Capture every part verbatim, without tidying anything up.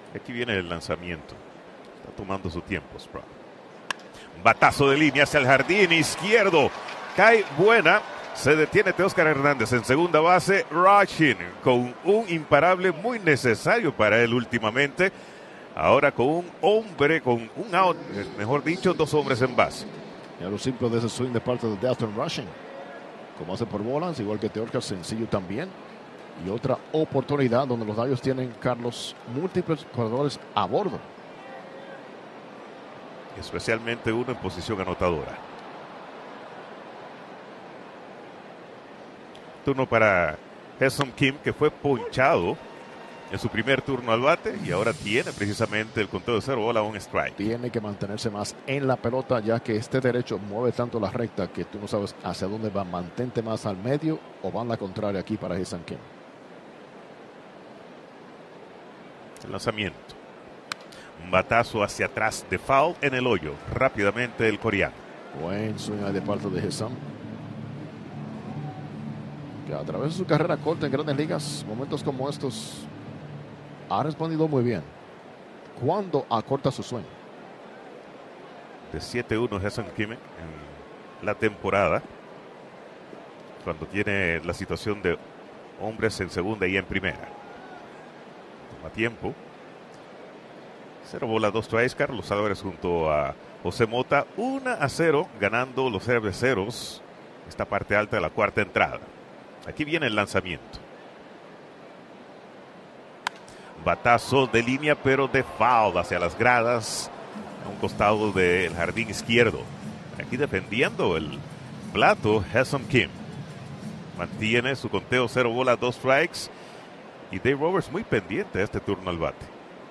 Aquí viene el lanzamiento. Está tomando su tiempo, Sprout. Batazo de línea hacia el jardín izquierdo. Cae buena. Se detiene Teóscar Hernández en segunda base. Rushing con un imparable muy necesario para él últimamente. Ahora con un hombre, con un out, mejor dicho, dos hombres en base. Ya lo simple de ese swing de parte de Dalton Rushing. Como hace por bolas, igual que Teóscar, sencillo también. Y otra oportunidad donde los Dodgers tienen, Carlos, múltiples corredores a bordo. Especialmente uno en posición anotadora. Turno para Ha-Seong Kim, que fue ponchado en su primer turno al bate y ahora tiene precisamente el conteo de cero bola, un strike. Tiene que mantenerse más en la pelota, ya que este derecho mueve tanto la recta que tú no sabes hacia dónde va. Mantente más al medio o van la contraria aquí para Ha-Seong Kim. El lanzamiento. Un batazo hacia atrás de foul en el hoyo. Rápidamente el coreano. Buen swing de parte de Ha-Seong, que a través de su carrera corta en Grandes Ligas, momentos como estos, ha respondido muy bien cuando acorta su swing. De siete uno Ha-Seong Kim en la temporada, cuando tiene la situación de hombres en segunda y en primera. Toma tiempo. Cero bola, dos strikes. Carlos Álvarez junto a José Mota, uno a cero, ganando los cerveceros esta parte alta de la cuarta entrada. Aquí viene el lanzamiento. Batazo de línea, pero de foul hacia las gradas, a un costado del jardín izquierdo. Aquí defendiendo el plato, Ha-Seong Kim. Mantiene su conteo cero bola, dos strikes. Y Dave Roberts muy pendiente de este turno al bate.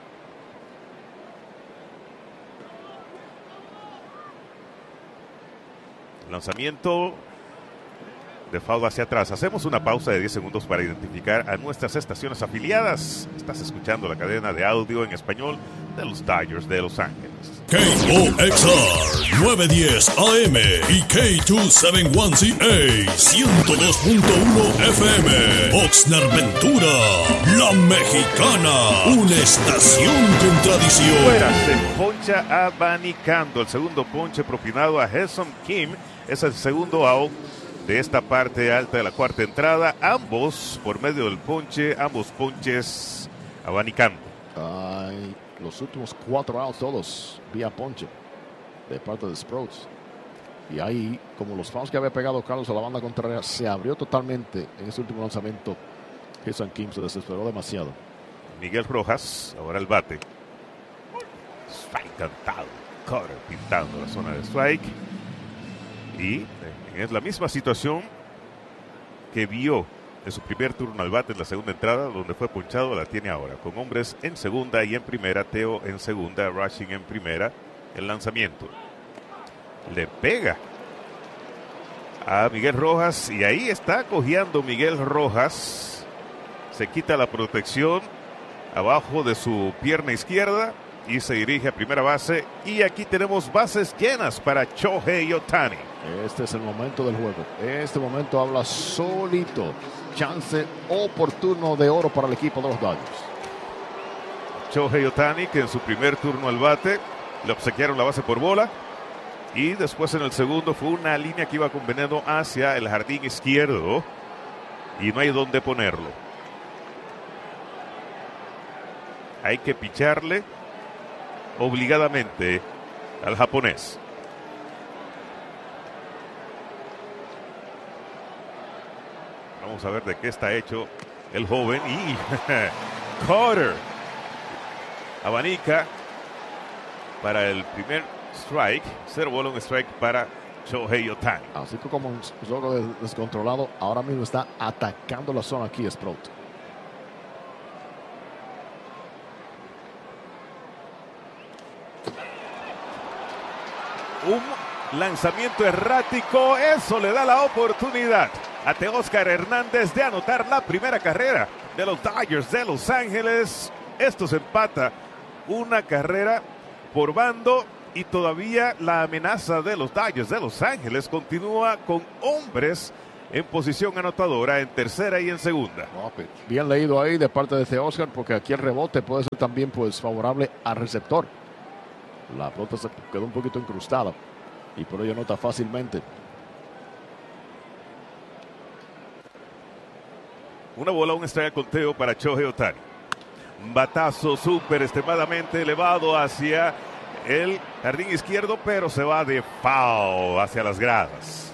Lanzamiento de foul hacia atrás. Hacemos una pausa de diez segundos para identificar a nuestras estaciones afiliadas. Estás escuchando la cadena de audio en español de los Dodgers de Los Ángeles. K O X R nueve diez A M y K dos setenta y uno C A ciento dos punto uno F M. Oxnard Ventura, La Mexicana, una estación con tradición. Fuera, se poncha abanicando. El segundo ponche propinado a Ha-Seong Kim. Es el segundo out de esta parte alta de la cuarta entrada. Ambos por medio del ponche, ambos ponches abanicando. Ay, los últimos cuatro outs todos vía ponche de parte de Sproats. Y ahí, como los fouls que había pegado Carlos a la banda contraria, se abrió totalmente en ese último lanzamiento. Ha-Seong Kim se desesperó demasiado. Miguel Rojas, ahora el bate. Strike cantado. Carter pintando la zona de strike. Y es la misma situación que vio en su primer turno al bate en la segunda entrada, donde fue ponchado, la tiene ahora. Con hombres en segunda y en primera, Teo en segunda, Rushing en primera. El lanzamiento. Le pega a Miguel Rojas y ahí está cojeando Miguel Rojas. Se quita la protección abajo de su pierna izquierda y se dirige a primera base. Y aquí tenemos bases llenas para Shohei Ohtani. Este es el momento del juego. Este momento habla solito. Chance oportuno de oro para el equipo de los Dodgers. Shohei Ohtani, que en su primer turno al bate le obsequiaron la base por bola. Y después en el segundo fue una línea que iba conveniendo hacia el jardín izquierdo. Y no hay dónde ponerlo. Hay que picharle obligadamente al japonés. Vamos a ver de qué está hecho el joven. Y Carter abanica para el primer strike. Cero bola, un strike para Shohei Ohtani. Así que como un juego descontrolado, ahora mismo está atacando la zona aquí Sprout. Un lanzamiento errático, eso le da la oportunidad a Teóscar Hernández de anotar la primera carrera de los Dodgers de Los Ángeles. Esto se empata una carrera por bando y todavía la amenaza de los Dodgers de Los Ángeles continúa con hombres en posición anotadora en tercera y en segunda. Bien leído ahí de parte de Teoscar, porque aquí el rebote puede ser también pues favorable al receptor. La pelota se quedó un poquito incrustada y por ello anota fácilmente. Una bola, un strike al conteo para Shohei Ohtani. Un batazo súper extremadamente elevado hacia el jardín izquierdo, pero se va de foul hacia las gradas.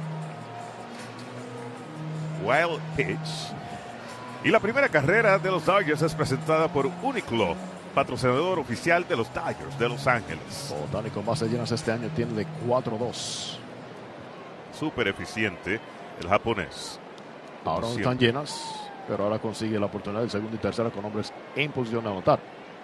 Wild pitch. Y la primera carrera de los Dodgers es presentada por Uniqlo, patrocinador oficial de los Dodgers de Los Ángeles. Ohtani con bases llenas este año tiene de cuatro dos. Súper eficiente el japonés. Ahora no están llenas, pero ahora consigue la oportunidad de segunda y tercera con hombres en posición de anotar.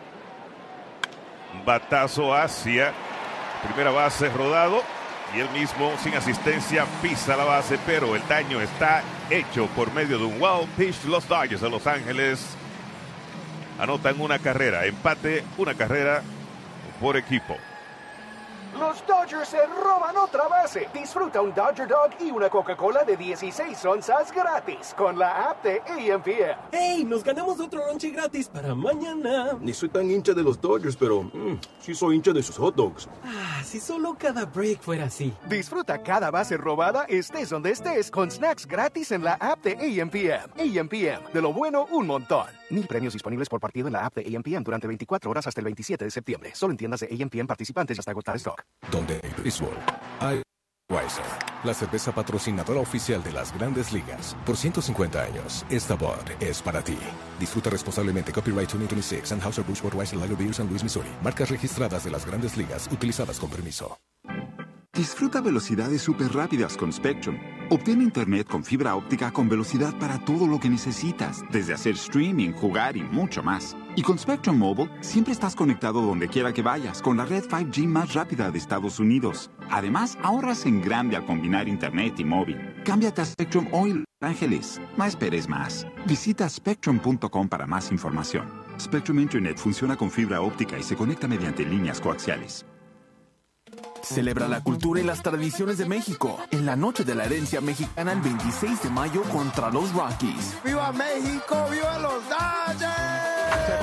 Batazo hacia primera base, rodado, y él mismo sin asistencia pisa la base, pero el daño está hecho por medio de un wild pitch. Los Dodgers de Los Ángeles anotan una carrera, empate, una carrera por equipo. Los Dodgers se roban otra base. Disfruta un Dodger Dog y una Coca-Cola de dieciséis onzas gratis con la app de A M P M. ¡Hey! Nos ganamos otro lonche gratis para mañana. Ni soy tan hincha de los Dodgers, pero mm, sí soy hincha de sus hot dogs. Ah, si solo cada break fuera así. Disfruta cada base robada, estés donde estés, con snacks gratis en la app de A M P M. A M P M, de lo bueno, un montón. Mil premios disponibles por partido en la app de A M P M durante veinticuatro horas hasta el veintisiete de septiembre. Solo en tiendas de A M P M participantes hasta agotar stock. Donde hay béisbol, hay Weiser, la cerveza patrocinadora oficial de las Grandes Ligas. Por ciento cincuenta años, esta Bud es para ti. Disfruta responsablemente. Copyright dos mil veintiséis, Anheuser-Busch, Budweiser, Lager Beer, San Luis, Missouri. Marcas registradas de las Grandes Ligas, utilizadas con permiso. Disfruta velocidades súper rápidas con Spectrum. Obtén internet con fibra óptica con velocidad para todo lo que necesitas, desde hacer streaming, jugar y mucho más. Y con Spectrum Mobile, siempre estás conectado donde quiera que vayas, con la red cinco G más rápida de Estados Unidos. Además, ahorras en grande al combinar internet y móvil. Cámbiate a Spectrum hoy, Los Ángeles. No esperes más. Visita spectrum punto com para más información. Spectrum Internet funciona con fibra óptica y se conecta mediante líneas coaxiales. Celebra la cultura y las tradiciones de México en la Noche de la Herencia Mexicana el veintiséis de mayo contra los Rockies. ¡Viva México! ¡Viva los Dodgers!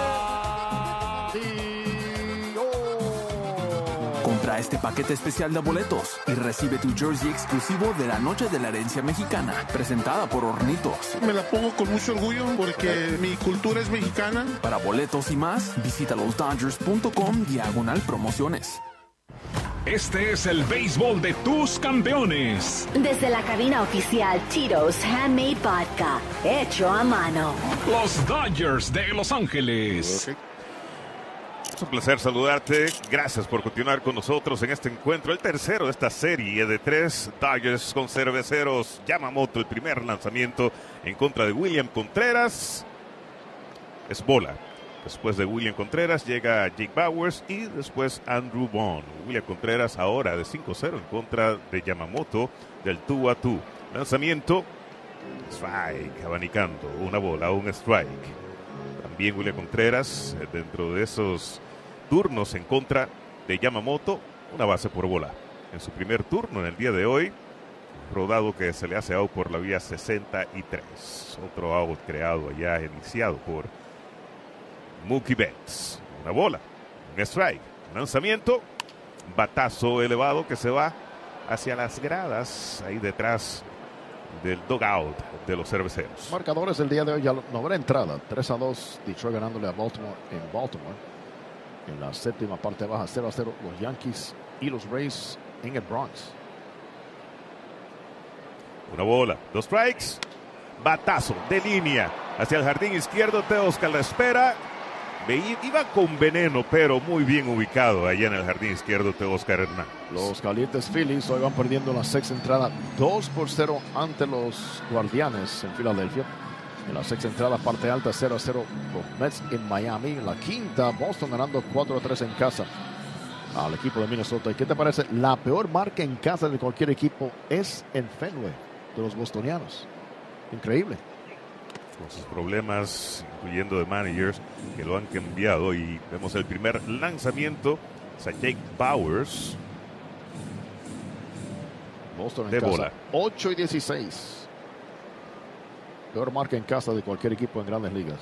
Compra este paquete especial de boletos y recibe tu jersey exclusivo de la Noche de la Herencia Mexicana, presentada por Hornitos. Me la pongo con mucho orgullo porque mi cultura es mexicana. Para boletos y más, visita los dodgers punto com diagonal promociones. Este es el béisbol de tus campeones. Desde la cabina oficial Tito's Handmade Vodka, hecho a mano. Los Dodgers de Los Ángeles. Okay. Es un placer saludarte. Gracias por continuar con nosotros en este encuentro, el tercero de esta serie de tres. Dodgers con cerveceros Yamamoto, el primer lanzamiento en contra de William Contreras. Es bola. Después de William Contreras llega Jake Bauers y después Andrew Vaughn. William Contreras ahora de cinco cero en contra de Yamamoto del tú a tú. Lanzamiento, strike, abanicando, una bola, un strike. También William Contreras dentro de esos turnos en contra de Yamamoto, una base por bola. En su primer turno en el día de hoy, rodado que se le hace out por la vía sesenta y tres. Otro out creado allá, iniciado por Mookie Betts. Una bola, un strike, lanzamiento, batazo elevado que se va hacia las gradas, ahí detrás del dugout de los cerveceros. Marcadores del día de hoy, ya novena entrada, tres a dos, Detroit ganándole a Baltimore en Baltimore. En la séptima parte baja, cero a cero, los Yankees y los Rays en el Bronx. Una bola, dos strikes, batazo de línea hacia el jardín izquierdo. Teoscar la espera. Iba con veneno, pero muy bien ubicado allá en el jardín izquierdo Teoscar Hernández. Los calientes Phillies hoy van perdiendo la sexta entrada dos por cero ante los Guardianes en Filadelfia. En la sexta entrada, parte alta, cero a cero los Mets en Miami. En la quinta, Boston ganando cuatro a tres en casa al equipo de Minnesota. ¿Y qué te parece? La peor marca en casa de cualquier equipo es en Fenway de los bostonianos. Increíble. Con sus problemas, incluyendo de managers que lo han cambiado, y vemos el primer lanzamiento a Jake Bauers. Boston en de casa, bola. ocho y dieciséis. Peor marca en casa de cualquier equipo en Grandes Ligas.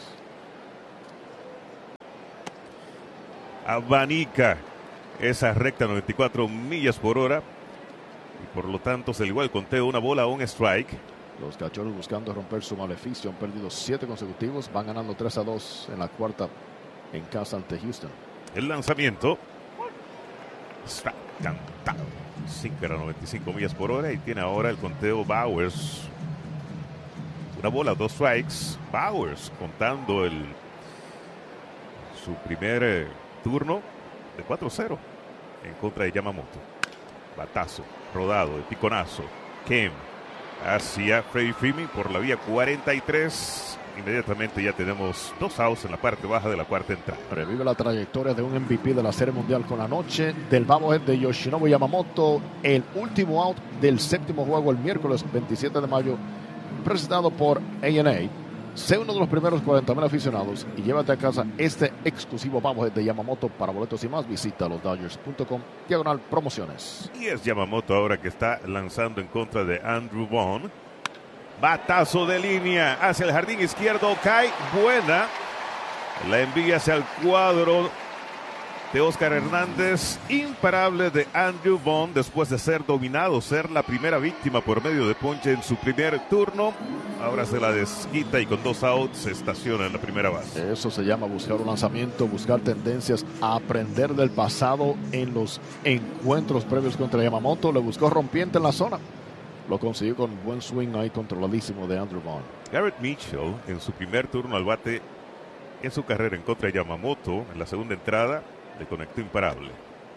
Abanica esa recta noventa y cuatro millas por hora. Y por lo tanto se le igual el conteo, una bola, un strike. Los Cachorros buscando romper su maleficio. Han perdido siete consecutivos. Van ganando tres a dos en la cuarta en casa ante Houston. El lanzamiento. Strike cantado. cinco a noventa y cinco millas por hora. Y tiene ahora el conteo Bauers. Una bola, dos strikes. Bauers contando el su primer eh, turno de cuatro cero en contra de Yamamoto. Batazo, rodado, de piconazo. Kemp hacia Freddie Freeman por la vía cuarenta y tres. Inmediatamente ya tenemos dos outs en la parte baja de la cuarta entrada. Revive la trayectoria de un M V P de la Serie Mundial con la noche del bobblehead de Yoshinobu Yamamoto. El último out del séptimo juego el miércoles veintisiete de mayo, presentado por A and A. Sé uno de los primeros cuarenta mil aficionados y llévate a casa este exclusivo bobblehead de Yamamoto. Para boletos y más, visita los Dodgers punto com, diagonal promociones. Y es Yamamoto ahora que está lanzando en contra de Andrew Vaughn. Batazo de línea hacia el jardín izquierdo, cae buena. La envía hacia el cuadro de Oscar Hernández. Imparable de Andrew Vaughn después de ser dominado, ser la primera víctima por medio de ponche en su primer turno. Ahora se la desquita y con dos outs se estaciona en la primera base. Eso se llama buscar un lanzamiento, buscar tendencias, aprender del pasado en los encuentros previos contra Yamamoto. Le buscó rompiente en la zona. Lo consiguió con buen swing ahí controladísimo de Andrew Vaughn. Garrett Mitchell en su primer turno al bate en su carrera en contra de Yamamoto en la segunda entrada le conectó imparable.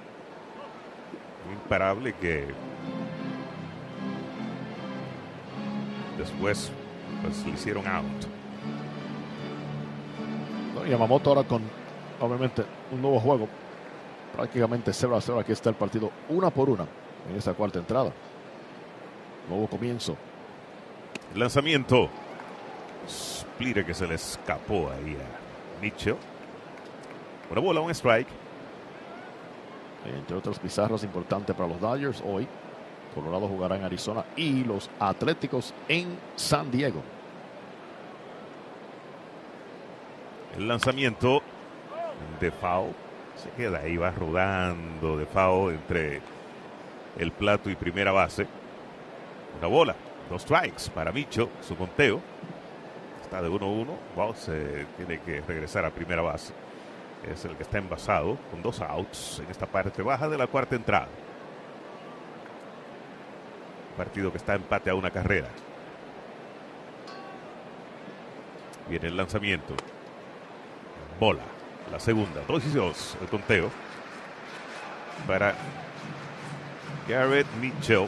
Imparable que después pues le hicieron out. No, Yamamoto ahora con obviamente un nuevo juego. Prácticamente cero a cero. Aquí está el partido una por una en esta cuarta entrada. Nuevo comienzo. Lanzamiento. Splitter que se le escapó ahí a Mitchell. Una bola, un strike. Entre otras pizarras importantes para los Dodgers hoy. Colorado jugará en Arizona y los Atléticos en San Diego. El lanzamiento de foul. Se queda ahí, va rodando de foul entre el plato y primera base. Una bola, dos strikes para Mitchell, su conteo. Está de uno a uno. Wow, se tiene que regresar a primera base. Es el que está envasado con dos outs en esta parte baja de la cuarta entrada. Partido que está empate a una carrera. Viene el lanzamiento. Bola. La segunda. Dos y dos. El conteo. Para Garrett Mitchell.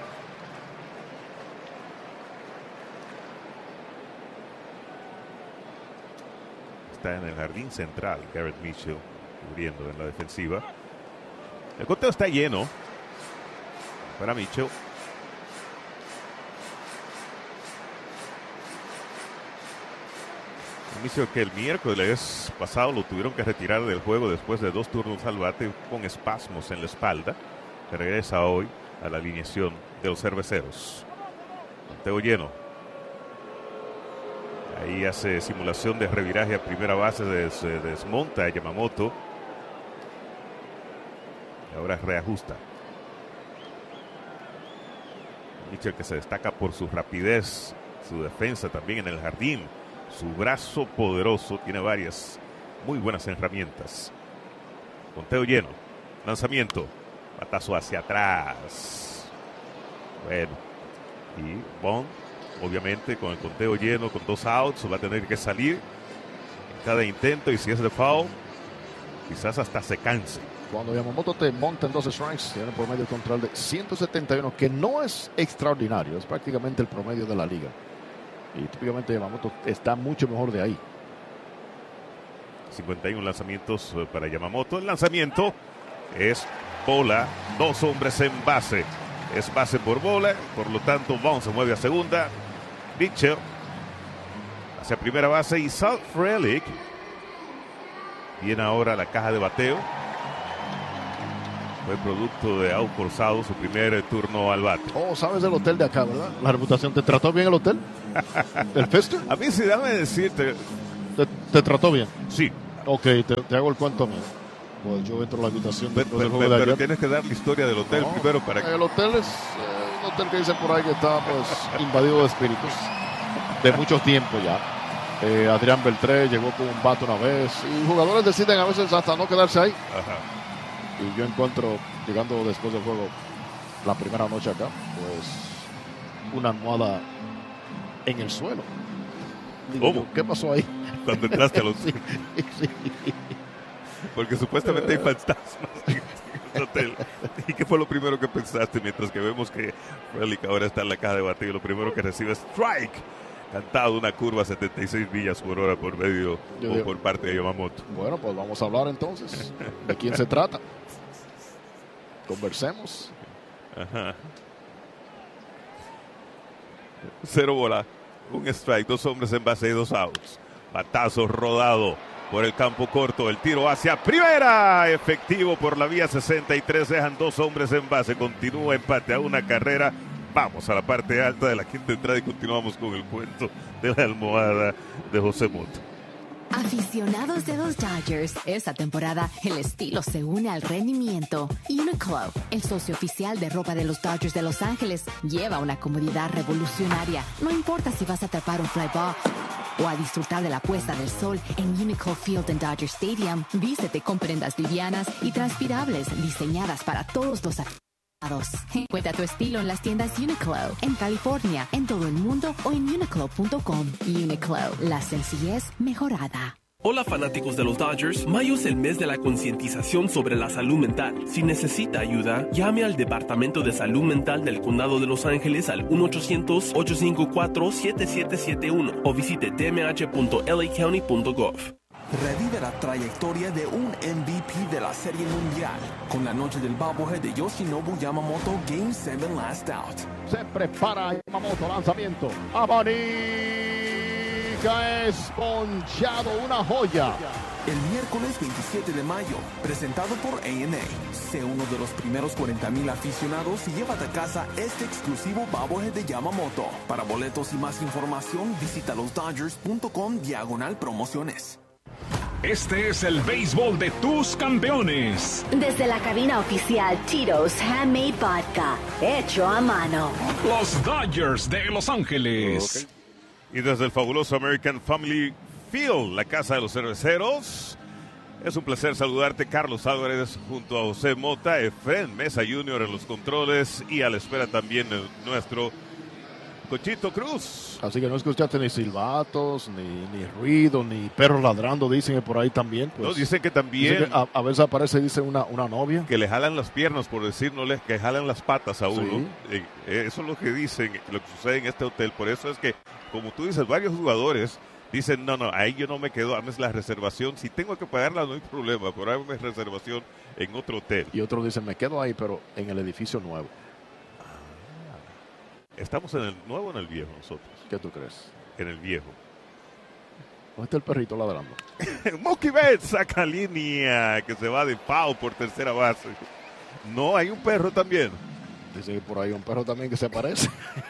Está en el jardín central. Garrett Mitchell cubriendo en la defensiva. El conteo está lleno para Mitchell. Mitchell que el miércoles pasado lo tuvieron que retirar del juego después de dos turnos al bate con espasmos en la espalda. Que regresa hoy a la alineación de los cerveceros. Conteo lleno. Ahí hace simulación de reviraje a primera base, se desmonta a Yamamoto. Y ahora reajusta. Mitchell que se destaca por su rapidez, su defensa también en el jardín. Su brazo poderoso, tiene varias muy buenas herramientas. Conteo lleno. Lanzamiento. Batazo hacia atrás. Bueno. Y Bond, obviamente, con el conteo lleno, con dos outs, va a tener que salir en cada intento. Y si es de foul, quizás hasta se canse. Cuando Yamamoto te monta en dos strikes, tiene un promedio control de ciento setenta y uno, que no es extraordinario, es prácticamente el promedio de la liga. Y típicamente Yamamoto está mucho mejor de ahí. cincuenta y uno lanzamientos para Yamamoto. El lanzamiento es bola. Dos hombres en base. Es base por bola. Por lo tanto, Vaughn se mueve a segunda. Mitchell hacia primera base. Y Sal Frelick viene ahora a la caja de bateo. fue producto de out forzado su primer turno al bate. Oh, sabes del hotel de acá, ¿verdad? La reputación. ¿Te trató bien el hotel? ¿El Fester? A mí sí, dame decirte. ¿Te, te trató bien? Sí. Ok, te, te hago el cuento a mí. Pues yo entro a la habitación pero, después del pero, juego de pero ayer. Tienes que dar la historia del hotel no, primero para que... El hotel es eh, un hotel que dicen por ahí que está pues invadido de espíritus de mucho tiempo ya. Eh, Adrián Beltré llegó con un bate una vez y jugadores deciden a veces hasta no quedarse ahí. Ajá. Y yo encuentro, llegando después del juego, la primera noche acá, pues una almohada en el suelo. Digo, ¿Cómo? ¿Qué pasó ahí? Cuando entraste a los... sí, sí. Porque supuestamente hay fantasmas en el hotel. ¿Y qué fue lo primero que pensaste mientras que vemos que Frelick ahora está en la caja de bateo? Lo primero que recibe es strike. Cantado una curva a setenta y seis millas por hora por medio Yo o digo, por parte de Yamamoto. Bueno, pues vamos a hablar entonces de quién se trata. Conversemos. Ajá. Cero bola, un strike, dos hombres en base y dos outs. Batazo rodado por el campo corto, el tiro hacia primera, efectivo por la vía sesenta y tres, dejan dos hombres en base, continúa empate a una carrera. Vamos a la parte alta de la quinta entrada y continuamos con el cuento de la almohada de José Mota. Aficionados de los Dodgers, esta temporada el estilo se une al rendimiento. Uniqlo, el socio oficial de ropa de los Dodgers de Los Ángeles, lleva una comodidad revolucionaria. No importa si vas a atrapar un fly ball o a disfrutar de la puesta del sol en Uniqlo Field en Dodger Stadium. Vístete con prendas livianas y transpirables diseñadas para todos los aficionados. Encuentra tu estilo en las tiendas Uniqlo, en California, en todo el mundo o en uniqlo punto com. Uniqlo, la sencillez mejorada. Hola fanáticos de los Dodgers, mayo es el mes de la concientización sobre la salud mental. Si necesita ayuda, llame al Departamento de Salud Mental del Condado de Los Ángeles al uno ochocientos, ocho cinco cuatro, siete siete siete uno o visite d m h punto l a county punto gov. Revive la trayectoria de un M V P de la Serie Mundial con la noche del bobblehead de Yoshinobu Yamamoto Game siete Last Out. Se prepara Yamamoto, lanzamiento. Abanica es ponchado, una joya. El miércoles veintisiete de mayo, presentado por A and A. Sé uno de los primeros cuarenta mil aficionados y llévate a casa este exclusivo bobblehead de Yamamoto. Para boletos y más información, visita los dodgers punto com diagonal promociones. Este es el béisbol de tus campeones. Desde la cabina oficial Tito's Handmade Vodka, hecho a mano. Los Dodgers de Los Ángeles. Okay. Y desde el fabuloso American Family Field, la casa de los cerveceros, es un placer saludarte, Carlos Álvarez, junto a José Mota, Efren Mesa junior en los controles y a la espera también el, nuestro Cochito Cruz. Así que no escuchaste ni silbatos, ni, ni ruido, ni perros ladrando, dicen que por ahí también. Pues, no, dicen que también. Dicen que a, a veces aparece, dice una, una novia. Que le jalan las piernas, por decirle, que jalan las patas a uno. Sí. Eh, eh, eso es lo que dicen, lo que sucede en este hotel. Por eso es que, como tú dices, varios jugadores dicen, no, no, ahí yo no me quedo, hazme la reservación. Si tengo que pagarla no hay problema, pero hazme reservación en otro hotel. Y otros dicen, me quedo ahí, pero en el edificio nuevo. ¿Estamos en el nuevo o en el viejo nosotros? ¿Qué tú crees? En el viejo. ¿Dónde está el perrito ladrando? Mookie Betts saca línea que se va de foul por tercera base. No, hay un perro también. Dice que por ahí un perro también que se aparece.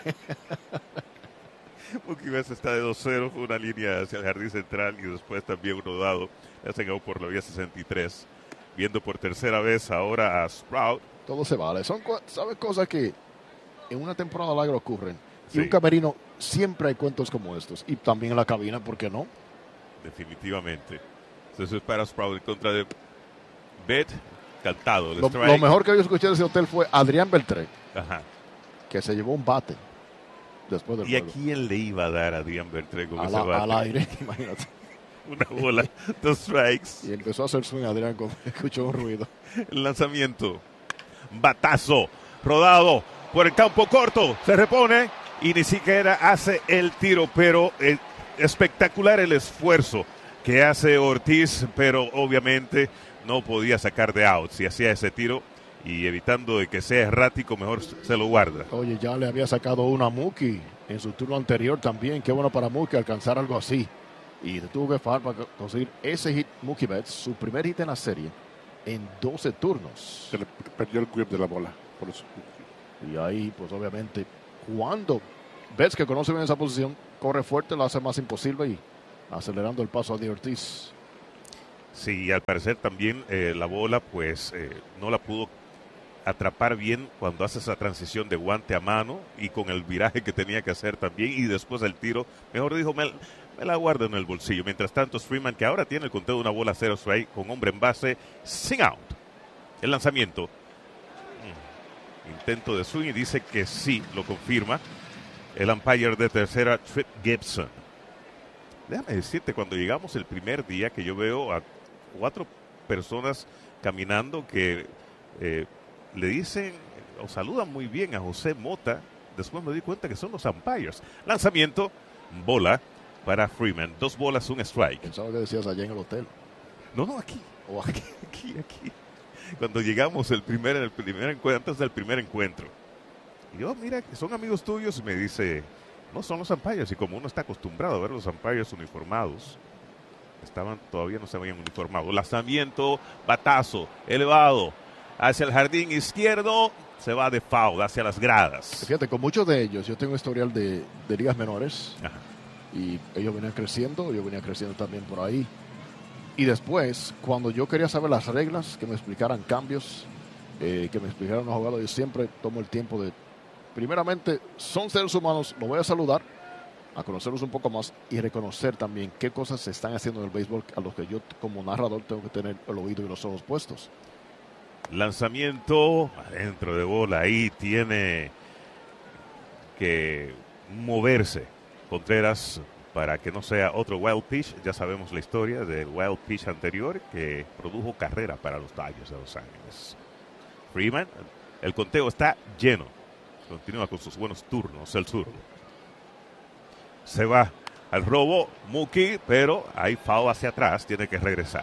Mookie Betts está de dos cero, una línea hacia el jardín central y después también uno dado. Le hacen out por la vía sesenta y tres. Viendo por tercera vez ahora a Sprout. Todo se vale. Son, ¿sabes? Cosas que en una temporada larga ocurren. Sí. Y un camerino siempre hay cuentos como estos. Y también en la cabina, ¿por qué no? Definitivamente. Eso es para Sprout en contra de Bet. Cantado. Lo, lo mejor que yo escuché de ese hotel fue Adrián Beltré. Ajá. Que se llevó un bate después del ¿Y juego. a quién le iba a dar a Adrián Beltré con a ese la, bate? Al aire, imagínate. Una bola, dos strikes. Y empezó a hacer swing Adrián cuando escuchó un ruido. El lanzamiento. Batazo. Rodado por el campo corto. Se repone y ni siquiera hace el tiro. Pero eh, espectacular el esfuerzo que hace Ortiz. Pero obviamente no podía sacar de out. Si hacía ese tiro y evitando de que sea errático, mejor se lo guarda. Oye, ya le había sacado una a Mookie en su turno anterior también. Qué bueno para Mookie alcanzar algo así. Y tuvo que fallar para conseguir ese hit Mookie Betts, su primer hit en la serie. en doce turnos. Se le perdió el grip de la bola, por eso. Y ahí, pues obviamente, cuando ves que conoce bien esa posición, corre fuerte, lo hace más imposible y acelerando el paso a Di Ortiz. Sí, al parecer también eh, la bola, pues, eh, no la pudo atrapar bien cuando hace esa transición de guante a mano y con el viraje que tenía que hacer también, y después el tiro, mejor dijo, me, me la guardo en el bolsillo. Mientras tanto, Freeman, que ahora tiene el conteo de una bola cero strike con hombre en base, sin out. El lanzamiento, mm, intento de swing, y dice que sí, lo confirma el umpire de tercera, Trip Gibson. Déjame decirte, cuando llegamos el primer día, que yo veo a cuatro personas caminando que eh, le dicen o saludan muy bien a José Mota, después me di cuenta que son los umpires. Lanzamiento, bola para Freeman, dos bolas, un strike. Pensaba que decías allá en el hotel. No, no, aquí. O aquí. Aquí, aquí. Cuando llegamos el primer, el primer encuentro, antes del primer encuentro. Y yo, mira, son amigos tuyos, y me dice, no son los umpires, y como uno está acostumbrado a ver los umpires uniformados, estaban, todavía no se habían uniformado. Lanzamiento, batazo, elevado, hacia el jardín izquierdo, se va de foul, hacia las gradas. Fíjate, con muchos de ellos, yo tengo historial de, de ligas menores. Ajá. Y ellos venían creciendo, yo venía creciendo también por ahí. Y después, cuando yo quería saber las reglas, que me explicaran cambios, eh, que me explicaran los jugadores, yo siempre tomo el tiempo de, primeramente, son seres humanos, los voy a saludar, a conocerlos un poco más y reconocer también qué cosas se están haciendo en el béisbol a los que yo como narrador tengo que tener el oído y los ojos puestos. Lanzamiento adentro de bola, ahí tiene que moverse Contreras para que no sea otro wild pitch. Ya sabemos la historia del wild pitch anterior que produjo carrera para los Dodgers de Los Ángeles. Freeman, el conteo está lleno, continúa con sus buenos turnos el zurdo. Se va al robo Mookie, pero hay foul hacia atrás, tiene que regresar.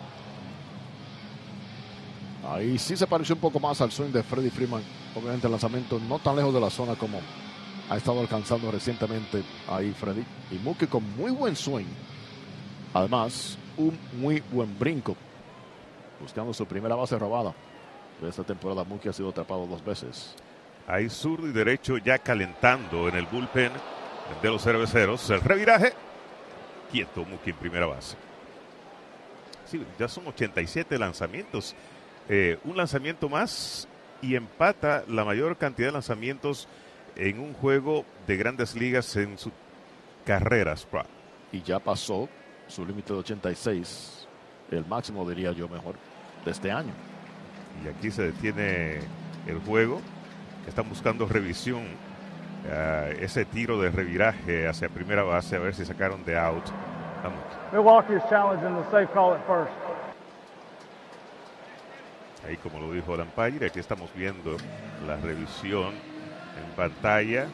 Ahí sí se pareció un poco más al swing de Freddie Freeman. Obviamente el lanzamiento no tan lejos de la zona como ha estado alcanzando recientemente ahí Freddie. Y Mookie con muy buen swing. Además, un muy buen brinco. Buscando su primera base robada. De esta temporada Mookie ha sido atrapado dos veces. Hay zurdo y derecho ya calentando en el bullpen de los cerveceros. El reviraje. Quieto Mookie en primera base. Sí, ya son ochenta y siete lanzamientos. Eh, un lanzamiento más y empata la mayor cantidad de lanzamientos en un juego de Grandes Ligas en su carrera. Sprout. Y ya pasó su límite de ochenta y seis, el máximo diría yo mejor, de este año. Y aquí se detiene el juego. Están buscando revisión. Uh, ese tiro de reviraje hacia primera base, a ver si sacaron de out. Vamos. Milwaukee is challenging the safe call at first. Ahí, como lo dijo el umpire, aquí estamos viendo la revisión en pantalla.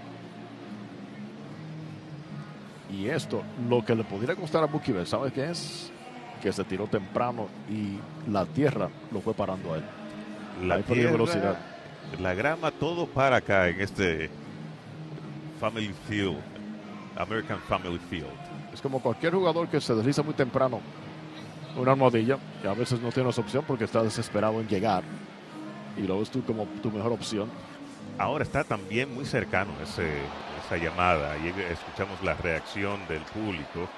Y esto, lo que le podría costar a Mookie Betts, ¿sabes qué es? Que se tiró temprano y la tierra lo fue parando a él. La Ahí tierra, perdió velocidad. La grama, todo para acá en este Family Field, American Family Field. Es como cualquier jugador que se desliza muy temprano, una almohadilla, que a veces no tienes opción porque está desesperado en llegar y lo ves tú como tu mejor opción. Ahora está también muy cercano ese, esa llamada y escuchamos la reacción del público.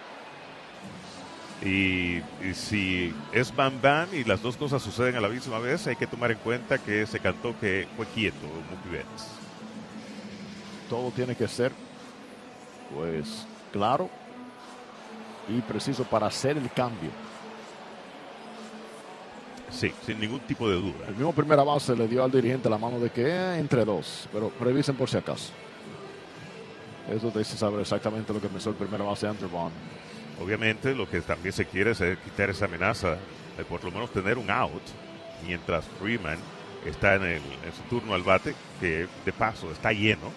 Y, y si es Bam Bam y las dos cosas suceden a la misma vez, hay que tomar en cuenta que se cantó que fue quieto Mookie Betts. Todo tiene que ser, pues, claro y preciso para hacer el cambio. Sí, sin ningún tipo de duda. El mismo primera base le dio al dirigente la mano de que eh, entre dos, pero revisen por si acaso. Eso te dice saber exactamente lo que pensó el primera base Andrew Vaughn. Obviamente lo que también se quiere es quitar esa amenaza de por lo menos tener un out mientras Freeman está en, el, en su turno al bate, que de paso está lleno.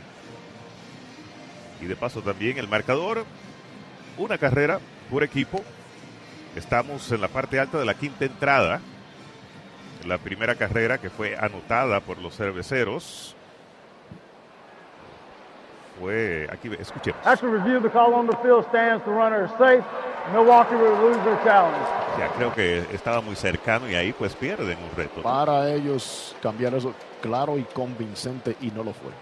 Y de paso también el marcador, una carrera por equipo. Estamos en la parte alta de la quinta entrada. La primera carrera que fue anotada por los cerveceros fue, aquí escuchemos. After review, the call on the field stands. The runner is safe. Milwaukee will lose their challenge. Ya creo que estaba muy cercano y ahí pues pierden un reto. Para ellos cambiar eso claro y convincente, y no lo fue.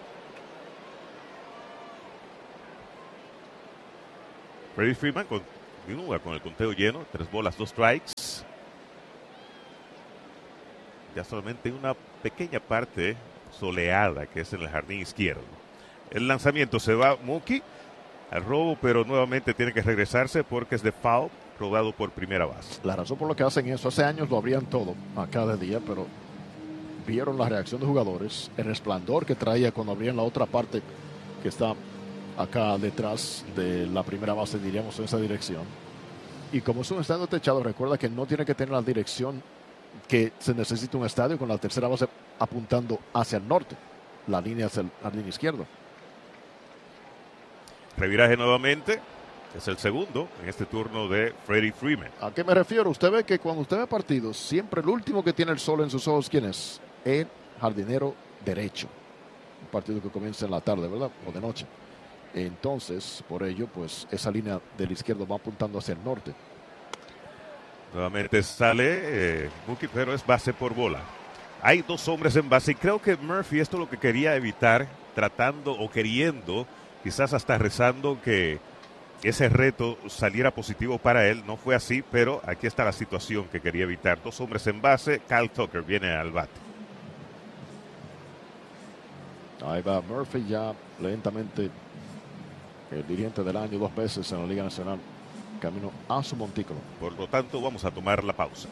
Freddie Freeman continúa con el conteo lleno, tres bolas, dos strikes. Ya solamente una pequeña parte soleada que es en el jardín izquierdo. El lanzamiento se va Mookie al robo, pero nuevamente tiene que regresarse porque es de foul, rodado por primera base. La razón por la que hacen eso, hace años lo abrían todo a cada día, pero vieron la reacción de jugadores, el resplandor que traía cuando abrían la otra parte que está acá detrás de la primera base, diríamos, en esa dirección. Y como es un estadio techado, recuerda que no tiene que tener la dirección que se necesita un estadio con la tercera base apuntando hacia el norte, la línea hacia el jardín izquierdo. Reviraje nuevamente, es el segundo en este turno de Freddie Freeman. ¿A qué me refiero? Usted ve que cuando usted ve partidos, siempre el último que tiene el sol en sus ojos, ¿quién es? El jardinero derecho. Un partido que comienza en la tarde, ¿verdad? O de noche. Entonces, por ello, pues esa línea del izquierdo va apuntando hacia el norte. Nuevamente sale eh, Mookie, pero es base por bola. Hay dos hombres en base y creo que Murphy esto es lo que quería evitar, tratando o queriendo, quizás hasta rezando que ese reto saliera positivo para él. No fue así, pero aquí está la situación que quería evitar. Dos hombres en base, Kyle Tucker viene al bate. Ahí va Murphy ya lentamente, el dirigente del año dos veces en la Liga Nacional, camino a su montículo. Por lo tanto, vamos a tomar la pausa.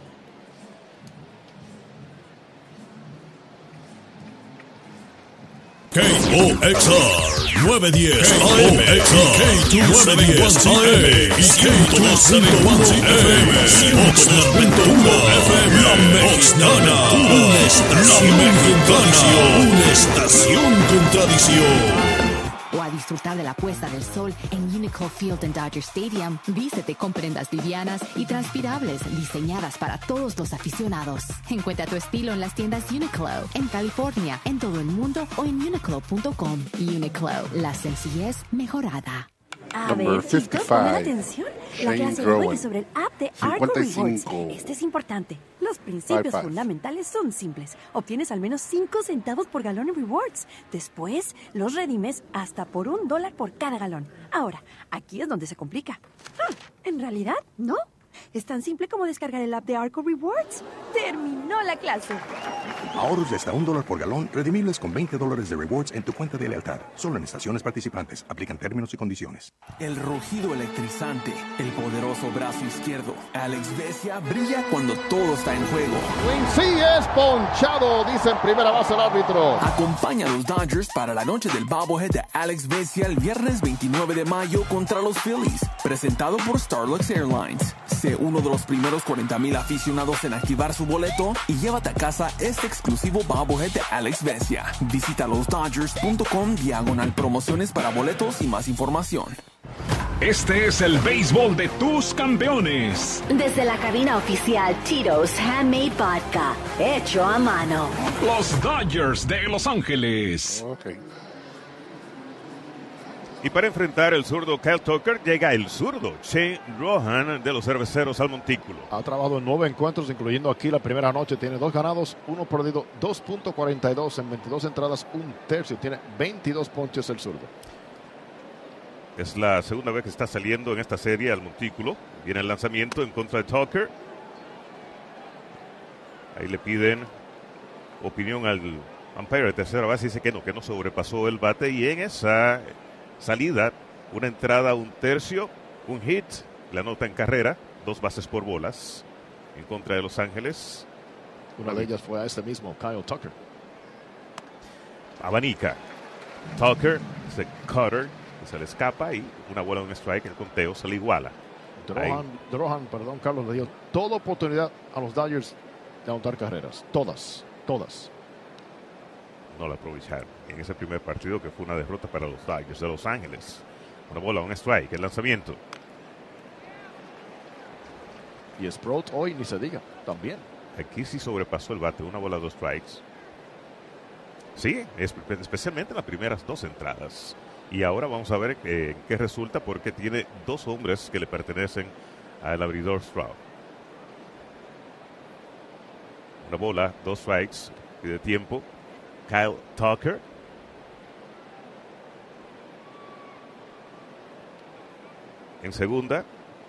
K O X R nueve diez A M, K dos diez A M y K dos uno F M, Oxnard Ventura F M, La Mexicana, una estación con tradición, una estación con tradición. O a disfrutar de la puesta del sol en Uniqlo Field en Dodger Stadium. Vístete con prendas livianas y transpirables diseñadas para todos los aficionados. Encuentra tu estilo en las tiendas Uniqlo, en California, en todo el mundo o en uniqlo punto com. Uniqlo, la sencillez mejorada. A ver, chicos, pongan atención. La clase de hoy es sobre el app de Arco Rewards. Este es importante. Los principios fundamentales son simples. Obtienes al menos cinco centavos por galón en rewards. Después, los redimes hasta por un dólar por cada galón. Ahora, aquí es donde se complica. Hmm, en realidad, no. Es tan simple como descargar el app de Arco Rewards. ¡Terminó la clase! Ahorros de hasta un dólar por galón, redimibles con veinte dólares de rewards en tu cuenta de lealtad. Solo en estaciones participantes. Aplican términos y condiciones. El rugido electrizante, el poderoso brazo izquierdo. Alex Vesia brilla cuando todo está en juego. Sí es ponchado, dice en primera base el árbitro. Acompaña a los Dodgers para la noche del bobblehead de Alex Vesia el viernes veintinueve de mayo contra los Phillies. Presentado por Starlux Airlines. Sé uno de los primeros cuarenta mil aficionados en activar su boleto y llévate a casa este exclusivo bobblehead de Alex Vesia. Visita los dodgers punto com diagonal promociones para boletos y más información. Este es el béisbol de tus campeones. Desde la cabina oficial Tito's Handmade Vodka, hecho a mano. Los Dodgers de Los Ángeles. Okay. Y para enfrentar el zurdo Kyle Tucker, llega el zurdo Shane Rohan de los Cerveceros al montículo. Ha trabajado en nueve encuentros, incluyendo aquí la primera noche. Tiene dos ganados, uno perdido, dos punto cuarenta y dos en veintidós entradas, un tercio. Tiene veintidós ponches el zurdo. Es la segunda vez que está saliendo en esta serie al montículo. Viene el lanzamiento en contra de Tucker. Ahí le piden opinión al umpire de tercera base. Dice que no, que no sobrepasó el bate. Y en esa salida, una entrada, un tercio, un hit, la nota en carrera, dos bases por bolas en contra de Los Ángeles. Una de ellas fue a este mismo, Kyle Tucker. Abanica. Tucker, ese cutter, se le escapa y una bola, un strike, el conteo se le iguala. Drohan, Drohan, perdón, Carlos, le dio toda oportunidad a los Dodgers de anotar carreras. Todas, todas. No la aprovecharon en ese primer partido, que fue una derrota para los Dodgers de Los Ángeles. Una bola, un strike, el lanzamiento. Y Sprout hoy ni se diga, también. Aquí sí sobrepasó el bate, una bola, dos strikes. Sí, especialmente en las primeras dos entradas. Y ahora vamos a ver eh, qué resulta, porque tiene dos hombres que le pertenecen al abridor Stroud. Una bola, dos strikes y de tiempo. Kyle Tucker. En segunda,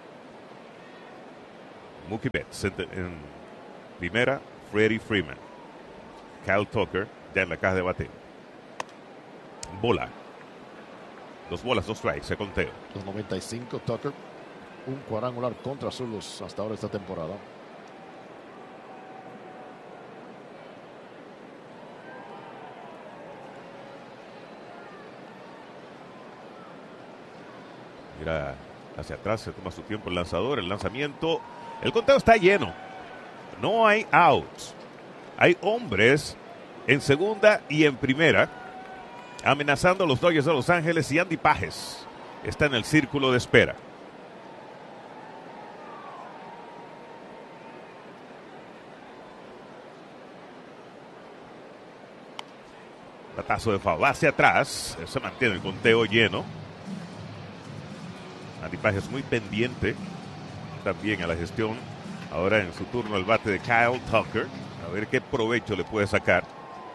Mookie Betts. En, en primera, Freddie Freeman. Kyle Tucker ya en la caja de bateo. Bola. Dos bolas, dos strikes, se conteo. Los noventa y cinco, Tucker. Un cuadrangular contra zurdos hasta ahora esta temporada. Mira hacia atrás, se toma su tiempo el lanzador, el lanzamiento. El conteo está lleno. No hay outs. Hay hombres en segunda y en primera, amenazando a los Dodgers de Los Ángeles, y Andy Pages está en el círculo de espera. Batazo de foul hacia atrás, se mantiene el conteo lleno. Andy Pages muy pendiente también a la gestión. Ahora en su turno el bate de Kyle Tucker. A ver qué provecho le puede sacar.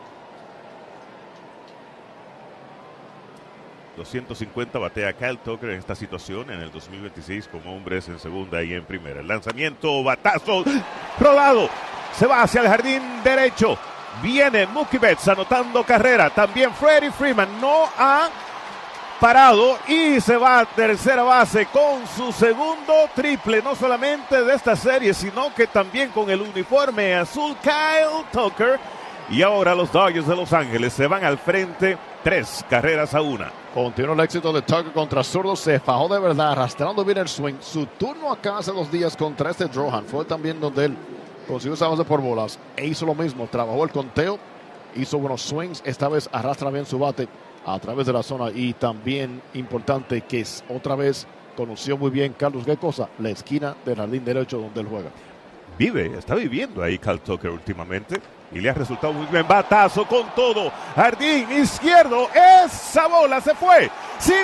doscientos cincuenta batea Kyle Tucker en esta situación en el dos mil veintiséis con hombres en segunda y en primera. El lanzamiento, batazo, rolado. Se va hacia el jardín derecho. Viene Mookie Betts anotando carrera. También Freddie Freeman no ha parado y se va a tercera base con su segundo triple, no solamente de esta serie, sino que también con el uniforme azul Kyle Tucker. Y ahora los Dodgers de Los Ángeles se van al frente, tres carreras a una. Continúa el éxito de Tucker contra zurdos, se fajó de verdad, arrastrando bien el swing. Su turno acá hace dos días contra este Drohan fue también donde él consiguió esa base por bolas e hizo lo mismo, trabajó el conteo, hizo buenos swings, esta vez arrastra bien su bate a través de la zona. Y también importante que es, otra vez conoció muy bien Carlos, ¿qué cosa? La esquina del jardín derecho donde él juega. Vive, está viviendo ahí Kyle Tucker últimamente y le ha resultado muy bien. Batazo con todo, jardín izquierdo, esa bola se fue sin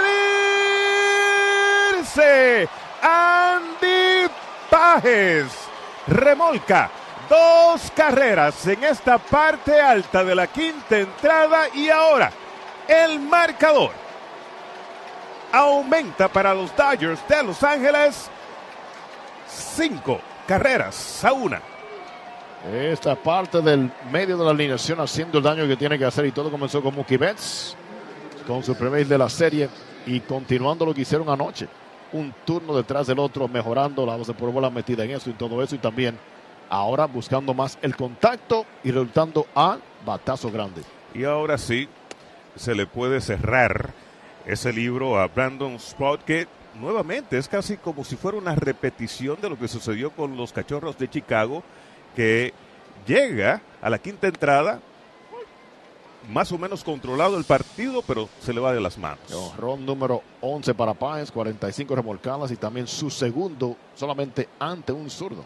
despedirse. Andy Pages remolca dos carreras en esta parte alta de la quinta entrada y ahora el marcador aumenta para los Dodgers de Los Ángeles, cinco carreras a una. Esta parte del medio de la alineación haciendo el daño que tiene que hacer, y todo comenzó con Mookie Betts con su primer de la serie y continuando lo que hicieron anoche, un turno detrás del otro, mejorando la base por bola metida en eso y todo eso, y también ahora buscando más el contacto y resultando a batazo grande. Y ahora sí se le puede cerrar ese libro a Brandon Sprout, que nuevamente es casi como si fuera una repetición de lo que sucedió con los Cachorros de Chicago, que llega a la quinta entrada más o menos controlado el partido, pero se le va de las manos. Ron número once para Páez, cuarenta y cinco remolcadas y también su segundo solamente ante un zurdo.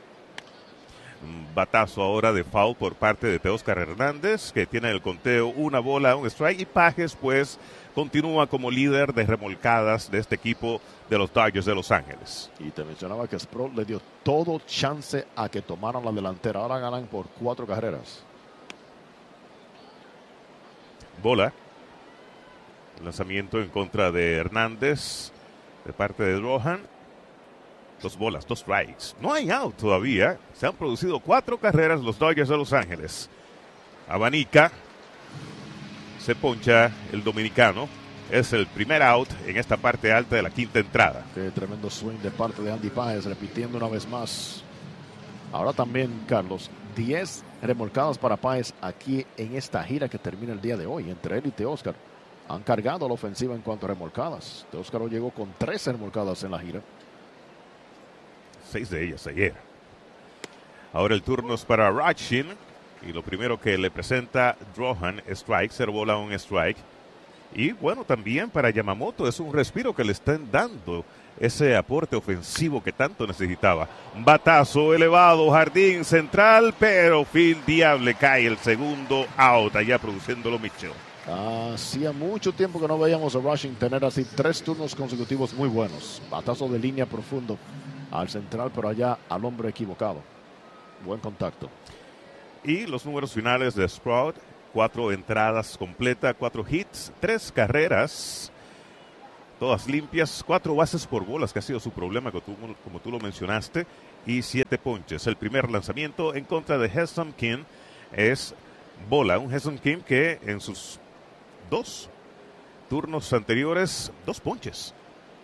Batazo ahora de foul por parte de Teóscar Hernández, que tiene el conteo una bola, un strike, y Pages pues continúa como líder de remolcadas de este equipo de los Dodgers de Los Ángeles. Y te mencionaba que Sprout le dio todo chance a que tomaran la delantera. Ahora ganan por cuatro carreras. Bola. Lanzamiento en contra de Hernández de parte de Drohan. Dos bolas, dos strikes. No hay out todavía. Se han producido cuatro carreras los Dodgers de Los Ángeles. Abanica. Se poncha el dominicano. Es el primer out en esta parte alta de la quinta entrada. Qué tremendo swing de parte de Andy Páez, repitiendo una vez más. Ahora también, Carlos, diez remolcadas para Páez aquí en esta gira que termina el día de hoy. Entre él y Teóscar han cargado la ofensiva en cuanto a remolcadas. Teóscar llegó con tres remolcadas en la gira. Seis de ellas ayer. Ahora el turno es para Rachin. Y lo primero que le presenta Drohan, strike, cero bola, un strike. Y bueno, también para Yamamoto es un respiro que le están dando ese aporte ofensivo que tanto necesitaba. Batazo elevado, jardín central, pero fildeable, cae el segundo out, allá produciéndolo Mitchell. Hacía mucho tiempo que no veíamos a Rachin tener así tres turnos consecutivos muy buenos. Batazo de línea profundo al central, pero allá al hombre equivocado. Buen contacto. Y los números finales de Sprout: cuatro entradas completas, cuatro hits, tres carreras, todas limpias, cuatro bases por bolas, que ha sido su problema, como tú, como tú lo mencionaste, y siete ponches. El primer lanzamiento en contra de Ha-Seong Kim es bola. Un Ha-Seong Kim que en sus dos turnos anteriores, dos ponches.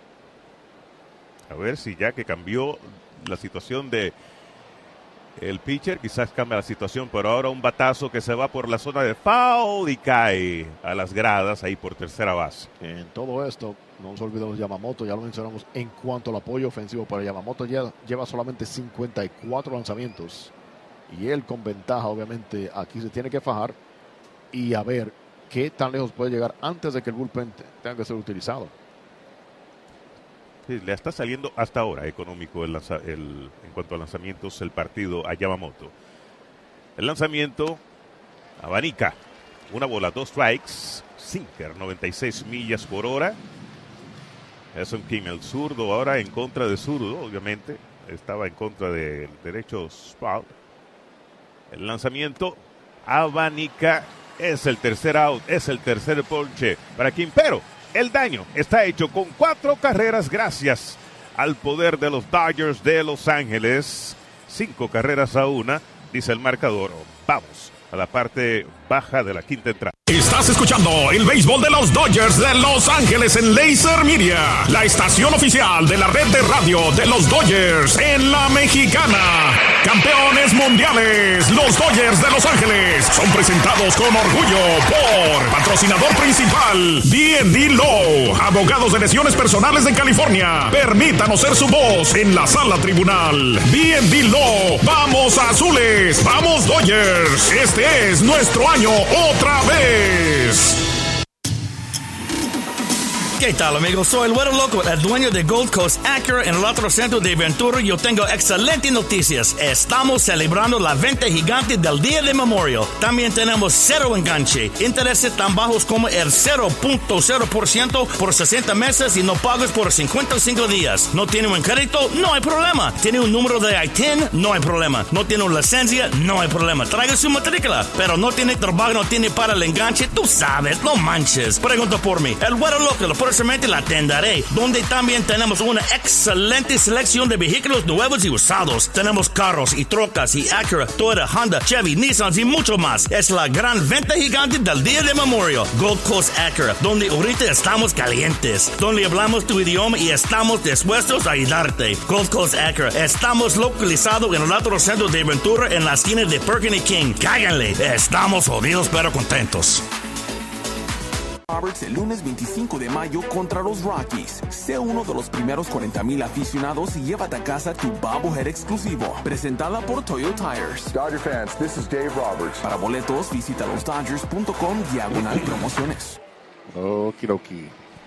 A ver si ya que cambió la situación de el pitcher, quizás cambia la situación, pero ahora un batazo que se va por la zona de foul y cae a las gradas ahí por tercera base. En todo esto, no nos olvidemos de Yamamoto, ya lo mencionamos en cuanto al apoyo ofensivo para Yamamoto, ya lleva solamente cincuenta y cuatro lanzamientos y él con ventaja, obviamente aquí se tiene que fajar y a ver qué tan lejos puede llegar antes de que el bullpen tenga que ser utilizado. Sí, le está saliendo hasta ahora económico el lanza, el, en cuanto a lanzamientos el partido a Yamamoto. El lanzamiento abanica, una bola, dos strikes, sinker, noventa y seis millas por hora. Ha-Seong Kim, el zurdo, ahora en contra de zurdo, obviamente, estaba en contra del derecho Sprout. El lanzamiento abanica, es el tercer out, es el tercer ponche para Kim, pero el daño está hecho con cuatro carreras gracias al poder de los Dodgers de Los Ángeles. Cinco carreras a una, dice el marcador. Vamos a la parte baja de la quinta entrada. Estás escuchando el béisbol de los Dodgers de Los Ángeles en Laser Media, la estación oficial de la red de radio de los Dodgers en la Mexicana. Campeones mundiales, los Dodgers de Los Ángeles son presentados con orgullo por patrocinador principal D and D Law, abogados de lesiones personales de California. Permítanos ser su voz en la sala tribunal. D and D Law, vamos azules, vamos Dodgers. Este es nuestro año otra vez. ¿Qué tal, amigos? Soy el Güero Loco, el dueño de Gold Coast Acura en el otro centro de Ventura. Yo tengo excelentes noticias. Estamos celebrando la venta gigante del Día de Memorial. También tenemos cero enganche, intereses tan bajos como el cero punto cero por ciento por sesenta meses y no pagas por cincuenta y cinco días. ¿No tiene un crédito? No hay problema. ¿Tiene un número de I T I N? No hay problema. ¿No tiene una licencia? No hay problema. Traiga su matrícula. Pero no tiene trabajo, no tiene para el enganche. Tú sabes, no manches. Pregunta por mí. El Güero Loco, lo próximamente la atenderé, donde también tenemos una excelente selección de vehículos nuevos y usados. Tenemos carros y trocas y Acura, Toyota, Honda, Chevy, Nissan y mucho más. Es la gran venta gigante del Día de Memorial. Gold Coast Acura, donde ahorita estamos calientes, donde hablamos tu idioma y estamos dispuestos a ayudarte. Gold Coast Acura, estamos localizados en el otro centro de Ventura, en la esquina de Perkin y King. Cáiganle, estamos jodidos pero contentos. Roberts el lunes veinticinco de mayo contra los Rockies. Sé uno de los primeros cuarenta mil aficionados y llévate a casa tu bobblehead exclusivo. Presentada por Toyo Tires. Dodger fans, this is Dave Roberts. Para boletos, visita los dodgers punto com diagonal promociones. Okidoki.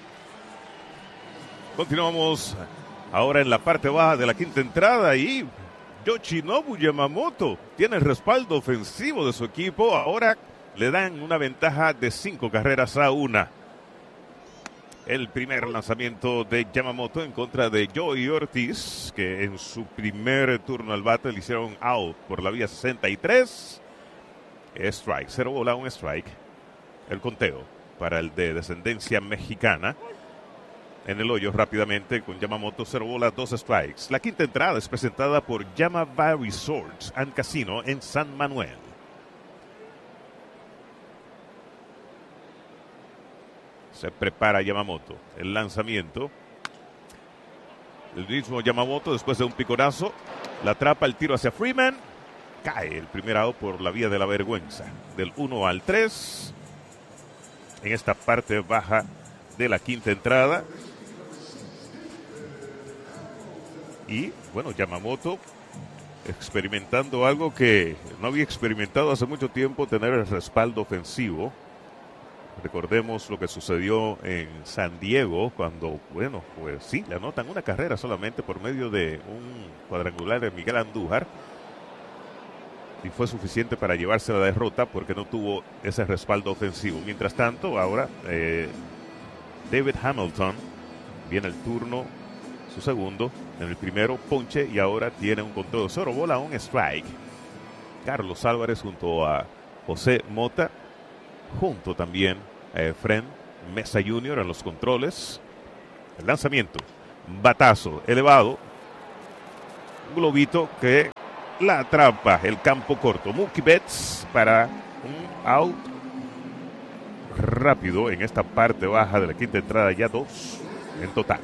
Continuamos ahora en la parte baja de la quinta entrada y Yoshinobu Yamamoto tiene el respaldo ofensivo de su equipo. Ahora le dan una ventaja de cinco carreras a una. El primer lanzamiento de Yamamoto en contra de Joey Ortiz, que en su primer turno al bate le hicieron out por la vía sesenta y tres. Strike, cero bola, un strike. El conteo para el de descendencia mexicana. En el hoyo rápidamente con Yamamoto, cero bola, dos strikes. La quinta entrada es presentada por Yamava Resorts and Casino en San Manuel. Se prepara Yamamoto. El lanzamiento. El mismo Yamamoto después de un piconazo. La atrapa, el tiro hacia Freeman. Cae el primer out por la vía de la vergüenza. Del uno al tres. En esta parte baja de la quinta entrada. Y bueno, Yamamoto experimentando algo que no había experimentado hace mucho tiempo, tener el respaldo ofensivo. Recordemos lo que sucedió en San Diego cuando, bueno, pues sí, le anotan una carrera solamente por medio de un cuadrangular de Miguel Andújar y fue suficiente para llevarse la derrota porque no tuvo ese respaldo ofensivo. Mientras tanto, ahora eh, David Hamilton, viene el turno su segundo, en el primero ponche y ahora tiene un conteo de cero bola, un strike. Carlos Álvarez junto a José Mota, junto también a Efren Mesa junior en los controles. El lanzamiento, batazo elevado, un globito que la atrapa el campo corto. Mookie Betts para un out rápido en esta parte baja de la quinta entrada, ya dos en total.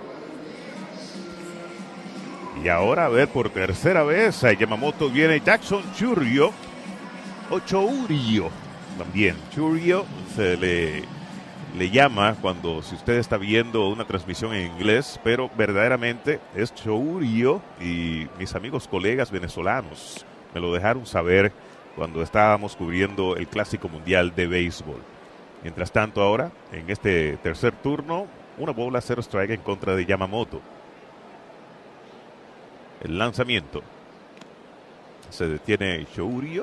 Y ahora a ver por tercera vez a Yamamoto viene Jackson Chourio o Chourio también. Chourio se le, le llama cuando, si usted está viendo una transmisión en inglés, pero verdaderamente es Chourio, y mis amigos colegas venezolanos me lo dejaron saber cuando estábamos cubriendo el Clásico Mundial de Béisbol. Mientras tanto ahora, en este tercer turno, una bola, cero strike en contra de Yamamoto. El lanzamiento. Se detiene Chourio.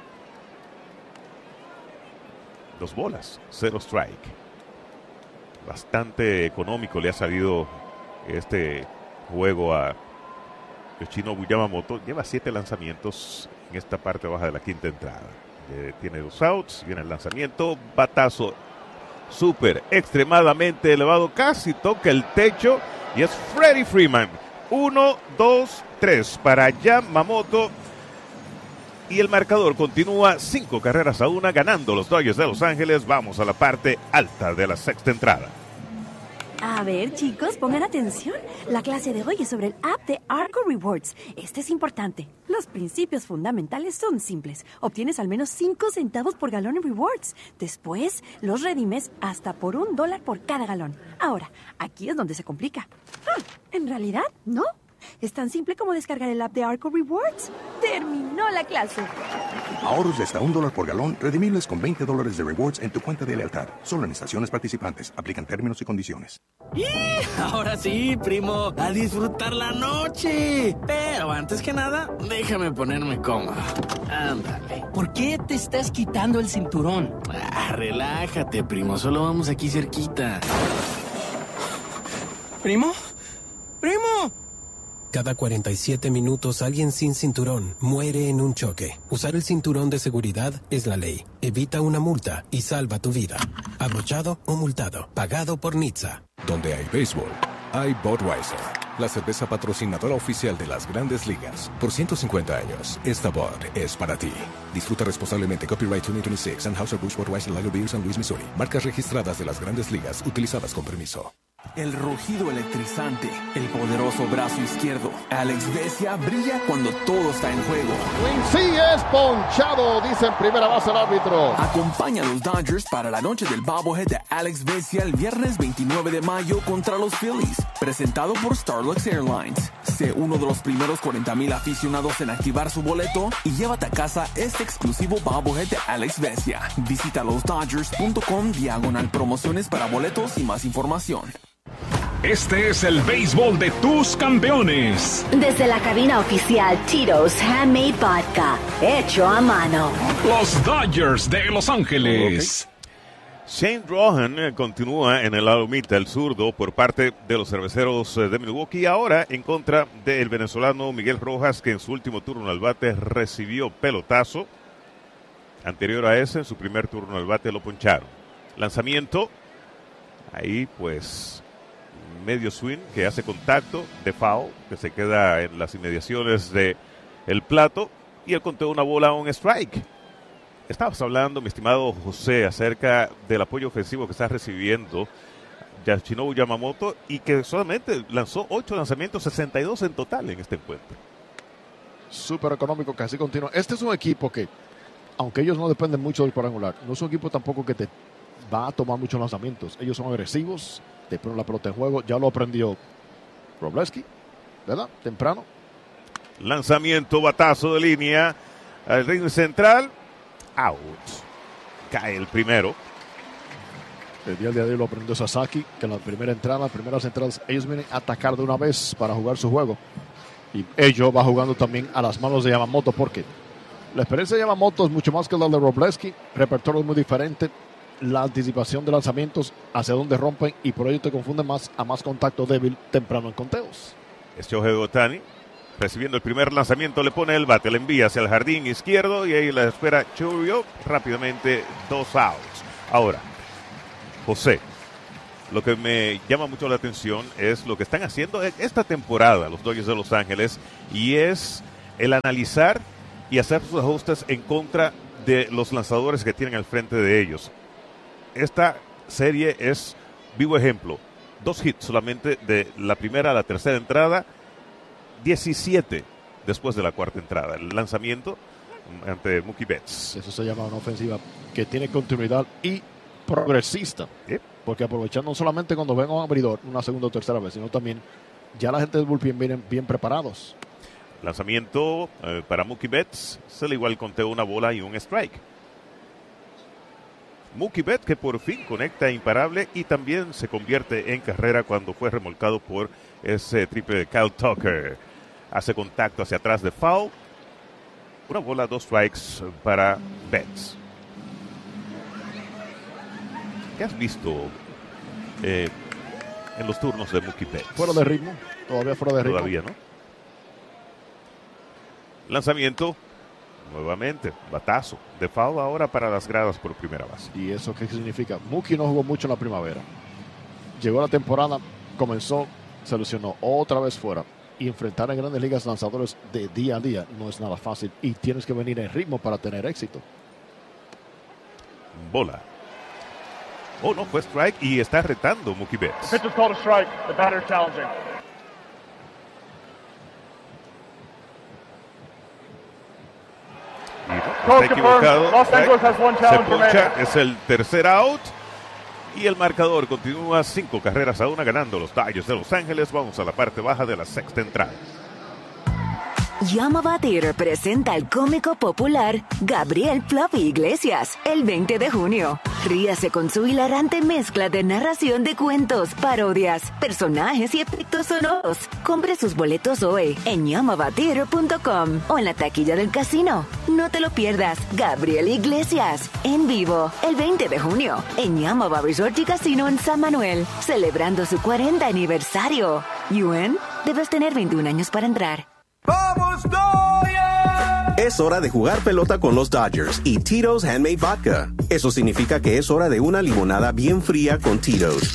Dos bolas, cero strike. Bastante económico le ha salido este juego a Yoshinobu Yamamoto. Lleva siete lanzamientos en esta parte baja de la quinta entrada. Eh, tiene dos outs, viene el lanzamiento, batazo súper, extremadamente elevado, casi toca el techo, y es Freddie Freeman. Uno, dos, tres para Yamamoto. Y el marcador continúa cinco carreras a una, ganando los Dodgers de Los Ángeles. Vamos a la parte alta de la sexta entrada. A ver, chicos, pongan atención. La clase de hoy es sobre el app de Arco Rewards. Este es importante. Los principios fundamentales son simples. Obtienes al menos cinco centavos por galón en rewards. Después, los redimes hasta por un dólar por cada galón. Ahora, aquí es donde se complica. Ah, en realidad, no. Es tan simple como descargar el app de Arco Rewards. ¡Terminó la clase! Ahorros de hasta un dólar por galón, redimibles con veinte dólares de rewards en tu cuenta de lealtad. Solo en estaciones participantes. Aplican términos y condiciones. ¡Y! Ahora sí, primo, a disfrutar la noche. Pero antes que nada, déjame ponerme cómodo. Ándale. ¿Por qué te estás quitando el cinturón? Ah, relájate, primo, solo vamos aquí cerquita. ¿Primo? ¡Primo! Cada cuarenta y siete minutos alguien sin cinturón muere en un choque. Usar el cinturón de seguridad es la ley. Evita una multa y salva tu vida. Abrochado o multado. Pagado por N H T S A. Donde hay béisbol, hay Budweiser, la cerveza patrocinadora oficial de las Grandes Ligas. Por ciento cincuenta años, esta Bud es para ti. Disfruta responsablemente. Copyright dos mil veintiséis. Anheuser-Busch Budweiser Lager Beer, San Luis, Missouri. Marcas registradas de las Grandes Ligas, utilizadas con permiso. El rugido electrizante, el poderoso brazo izquierdo. Alex Vesia brilla cuando todo está en juego. Sí es ponchado, dice en primera base el árbitro. Acompaña a los Dodgers para la noche del bobblehead de Alex Vesia el viernes veintinueve de mayo contra los Phillies. Presentado por Starlux Airlines. Sé uno de los primeros cuarenta mil aficionados en activar su boleto y llévate a casa este exclusivo bobblehead de Alex Vesia. Visita losdodgers.com diagonal promociones para boletos y más información. Este es el béisbol de tus campeones. Desde la cabina oficial Tito's Handmade Vodka, hecho a mano. Los Dodgers de Los Ángeles. Okay. Shane Rohan eh, continúa en el lado mitad, el zurdo, por parte de los cerveceros eh, de Milwaukee. Ahora en contra del venezolano Miguel Rojas, que en su último turno al bate recibió pelotazo. Anterior a ese, en su primer turno al bate lo poncharon. Lanzamiento. Ahí pues medio swing que hace contacto de foul, que se queda en las inmediaciones de el plato, y el conteo de una bola a un strike. Estabas hablando, mi estimado José, acerca del apoyo ofensivo que está recibiendo Yoshinobu Yamamoto, y que solamente lanzó ocho lanzamientos, sesenta y dos en total en este encuentro. Súper económico, casi continuo. Este es un equipo que, aunque ellos no dependen mucho del cuadrangular, no es un equipo tampoco que te va a tomar muchos lanzamientos. Ellos son agresivos, te ponen la pelota en juego. Ya lo aprendió Wroblewski, ¿verdad? Temprano. Lanzamiento, batazo de línea al ring central. Out. Cae el primero. El día de hoy lo aprendió Sasaki, que en la primera entrada, las primeras entradas, ellos vienen a atacar de una vez para jugar su juego. Y ellos va jugando también a las manos de Yamamoto, porque la experiencia de Yamamoto es mucho más que la de Wroblewski. Repertorio es muy diferente. la anticipación de lanzamientos, hacia dónde rompen, y por ello te confunden más a más contacto débil temprano en conteos. Es Shohei Ohtani recibiendo el primer lanzamiento, le pone el bate, le envía hacia el jardín izquierdo y ahí la espera Chourio, rápidamente dos outs. Ahora, José, lo que me llama mucho la atención es lo que están haciendo esta temporada los Dodgers de Los Ángeles, y es el analizar y hacer sus ajustes en contra de los lanzadores que tienen al frente de ellos. Esta serie es vivo ejemplo. Dos hits solamente de la primera a la tercera entrada, diecisiete después de la cuarta entrada. El lanzamiento ante Mookie Betts. Eso se llama una ofensiva que tiene continuidad y progresista. ¿Eh? Porque aprovechando no solamente cuando venga un abridor una segunda o tercera vez, sino también ya la gente del bullpen vienen bien preparados. Lanzamiento eh, para Mookie Betts. Se le igual conteo una bola y un strike. Mookie Betts, que por fin conecta imparable y también se convierte en carrera cuando fue remolcado por ese triple de Kyle Tucker. Hace contacto hacia atrás de foul. Una bola, dos strikes para Betts. ¿Qué has visto eh, en los turnos de Mookie Betts? Fuera de ritmo, todavía fuera de ritmo. Todavía, ¿no? Lanzamiento, nuevamente, batazo de foul ahora para las gradas por primera base. ¿Y eso qué significa? Mookie no jugó mucho en la primavera. Llegó la temporada, comenzó, se lesionó, otra vez fuera. Y enfrentar en grandes ligas lanzadores de día a día no es nada fácil y tienes que venir en ritmo para tener éxito. Bola. Oh, no, fue strike y está retando Mookie Betts. Pitch is called a strike. The batter challenging. Y no, está equivocado. Los Angeles has one Se challenge poncha, remaining. es el tercer out. Y el marcador continúa cinco carreras a una ganando los Dodgers de Los Ángeles. Vamos a la parte baja de la sexta entrada. Llama Batir presenta al cómico popular Gabriel Fluffy Iglesias el veinte de junio. Ríase con su hilarante mezcla de narración de cuentos, parodias, personajes y efectos sonoros. Compre sus boletos hoy en llama batir punto com o en la taquilla del casino. No te lo pierdas. Gabriel Iglesias en vivo el veinte de junio en Yamava Resort y Casino en San Manuel, celebrando su cuarenta aniversario. Yuen, debes tener veintiún años para entrar. ¡Vamos, Dodgers! Es hora de jugar pelota con los Dodgers y Tito's Handmade Vodka. Eso significa que es hora de una limonada bien fría con Tito's.